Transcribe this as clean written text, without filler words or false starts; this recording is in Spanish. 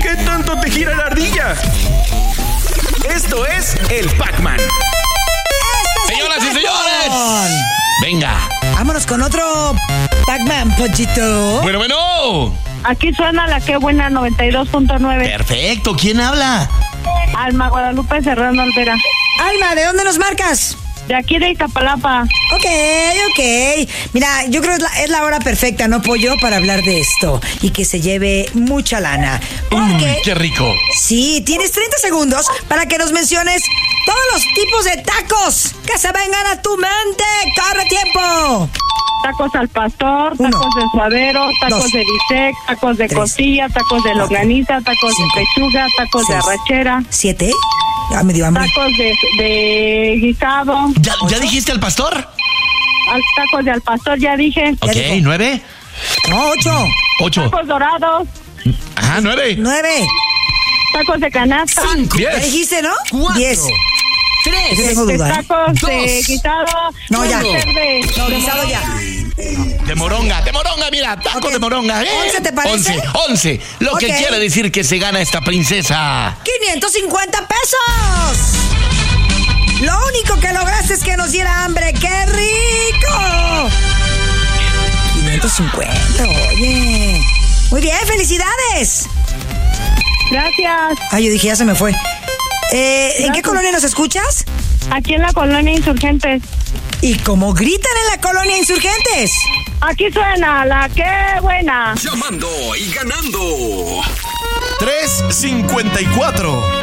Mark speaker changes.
Speaker 1: ¿Qué tanto te gira la ardilla? Esto es el Pac-Man.
Speaker 2: Señoras y señores, venga.
Speaker 3: Vámonos con otro Pac-Man, Pochito.
Speaker 2: Bueno.
Speaker 4: Aquí suena la que buena 92.9.
Speaker 2: Perfecto, ¿quién habla?
Speaker 4: Alma Guadalupe Serrano Olvera.
Speaker 3: Alma, ¿de dónde nos marcas?
Speaker 4: De aquí de Iztapalapa.
Speaker 3: Ok. Mira, yo creo que es la hora perfecta, ¿no, Pollo? Para hablar de esto y que se lleve mucha lana. Porque,
Speaker 2: Qué rico.
Speaker 3: sí, tienes 30 segundos para que nos menciones todos los tipos de tacos que se vengan a tu mente. ¡Corre tiempo!
Speaker 4: Tacos al pastor,
Speaker 3: Uno,
Speaker 4: tacos de suadero, tacos
Speaker 3: dos,
Speaker 4: de bistec, tacos de
Speaker 3: tres,
Speaker 4: costilla, tacos de longaniza, tacos
Speaker 3: cinco,
Speaker 4: de pechuga, tacos de
Speaker 3: 6,
Speaker 4: arrachera,
Speaker 3: 7. Ya me dio hambre.
Speaker 4: tacos de guisado,
Speaker 2: ¿Ya dijiste al pastor?
Speaker 4: tacos de al pastor, ya dije.
Speaker 2: Ok,
Speaker 3: dijo.
Speaker 2: 9.
Speaker 3: No, 8.
Speaker 2: 8.
Speaker 4: Tacos dorados,
Speaker 2: Ajá, 9.
Speaker 3: 9.
Speaker 4: tacos de canasta,
Speaker 2: 5.
Speaker 3: ¿Ya
Speaker 2: 10.
Speaker 3: dijiste, no? 10.
Speaker 2: 3.
Speaker 3: Ese tengo duda, ¿eh?
Speaker 4: tacos de
Speaker 2: Dos.
Speaker 4: guisado,
Speaker 3: No, ya.
Speaker 4: de
Speaker 3: Guisado ya.
Speaker 2: De moronga, mira, taco
Speaker 3: Ok.
Speaker 2: de moronga.
Speaker 3: 11, ¿te parece?
Speaker 2: 11. Lo que
Speaker 3: Ok.
Speaker 2: quiere decir que se gana esta princesa.
Speaker 3: 550 pesos. Lo único que lograste es que nos diera hambre. ¡Qué rico! 550, oye. Muy bien, felicidades.
Speaker 4: Gracias.
Speaker 3: Ay, yo dije, ya se me fue. ¿En qué
Speaker 4: Gracias.
Speaker 3: colonia nos escuchas?
Speaker 4: Aquí en la colonia Insurgentes.
Speaker 3: ¿Y cómo gritan en la colonia Insurgentes?
Speaker 4: Aquí suena la que buena.
Speaker 1: Llamando y ganando. 354.